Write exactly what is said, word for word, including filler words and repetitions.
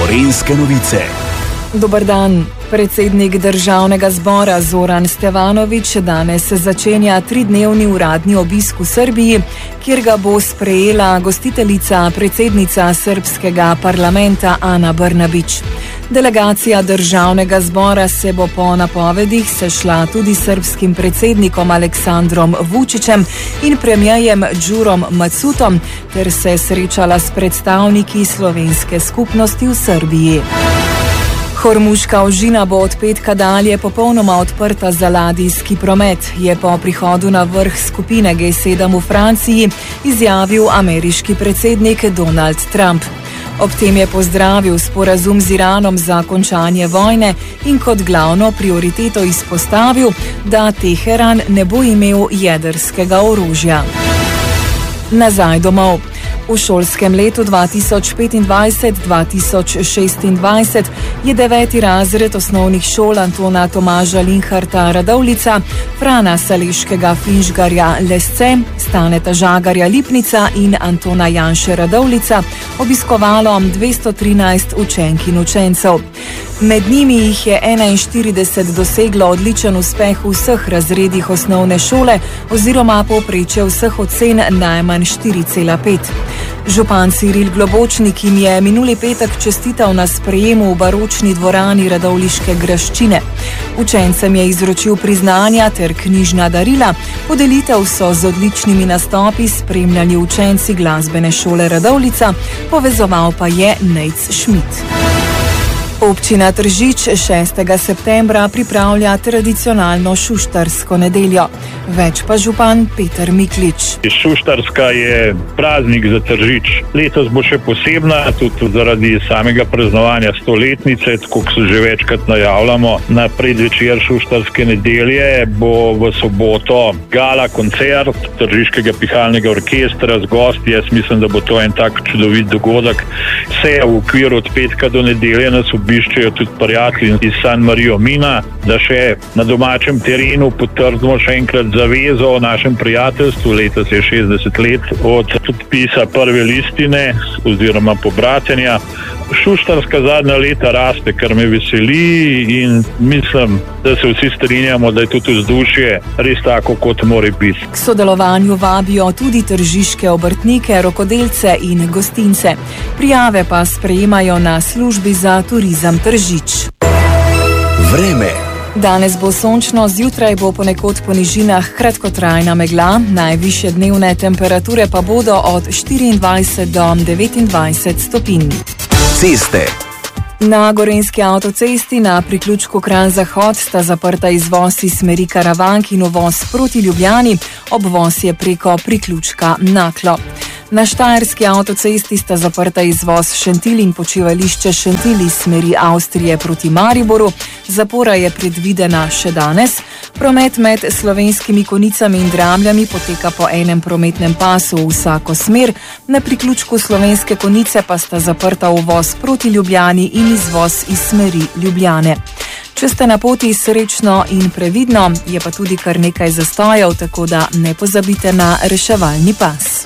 Gorenjske novice. Dober dan. Predsednik državnega zbora Zoran Stevanović danes začenja tridnevni uradni obisk v Srbiji, kjer ga bo sprejela gostiteljica predsednica srbskega parlamenta Ana Brnabić. Delegacija državnega zbora se bo po napovedih sešla tudi s srbskim predsednikom Aleksandrom Vučićem in premierjem Đurom Macutom ter se srečala s predstavniki slovenske skupnosti v Srbiji. Hormuška ožina bo od petka dalje popolnoma odprta za ladijski promet, je po prihodu na vrh skupine G sedem v Franciji izjavil ameriški predsednik Donald Trump. Ob tem je pozdravil sporazum z Iranom za končanje vojne in kot glavno prioriteto izpostavil, da Teheran ne bo imel jedrskega orožja. Nazaj domov. V šolskem letu dva tisoč petindvajset dva tisoč šestindvajset je deveti razred osnovnih šol Antona Tomaža Linharta Radovljica, Frana Saleškega Finžgarja Lesce, Staneta Žagarja Lipnica in Antona Janše Radovljica obiskovalo dvesto trinajst učenk in učencev. Med njimi jih je enainštirideset doseglo odličen uspeh v vseh razredih osnovne šole oziroma povprečje vseh ocen najmanj štiri cela pet. Župan Ciril Globočnik jim je minuli petek čestital na sprejemu v baročni dvorani radovljiške graščine. Učencem je izročil priznanja ter knjižna darila, podelitev so z odličnimi nastopi spremljali učenci glasbene šole Radovljica, povezoval pa je Nejc Šmit. Občina Tržič šestega septembra pripravlja tradicionalno šuštarsko nedeljo. Več pa župan Peter Miklič. Šuštarska je praznik za Tržič. Letos bo še posebna, tudi zaradi samega praznovanja stoletnice, tako kot se že večkrat najavljamo. Na predvečer šuštarske nedelje bo v soboto gala koncert Tržiškega pihalnega orkestra z gosti. Jaz mislim, da bo to en tak čudovit dogodek. Vse v okviru od petka do nedelje nas obiščejo tudi prijatelji iz San Mario Mina, da še na domačem terenu potrdimo še enkrat zavezo o našem prijateljstvu. Letos je šestdeset let od podpisa prve listine oziroma pobratenja. Šuštarska zadnja leta raste, kar me veseli in mislim, da se vsi strinjamo, da je tudi vzdušje res tako, kot mora biti. K sodelovanju vabijo tudi tržiške obrtnike, rokodelce in gostince. Prijave pa sprejemajo na službi za turizem Tržič. Vreme. Danes bo sončno, zjutraj bo ponekod po nižinah kratkotrajna megla, najvišje dnevne temperature pa bodo od štiriindvajset do devetindvajset stopinj. Ceste. Na Gorenjski avtocesti na priključku Kranj-Zahod sta zaprta izvoz iz smeri Karavank in uvoz proti Ljubljani, obvoz je preko priključka Naklo. Na Štajerski avtocesti sta zaprta izvoz Šentilj in počivališče Šentilj iz smeri Avstrije proti Mariboru, zapora je predvidena še danes. Promet med Slovenskimi Konjicami in Dramljami poteka po enem prometnem pasu v vsako smer, na priključku Slovenske Konjice pa sta zaprta uvoz proti Ljubljani in izvoz iz smeri Ljubljane. Če ste na poti srečno in previdno, je pa tudi kar nekaj zastojev, tako da ne pozabite na reševalni pas.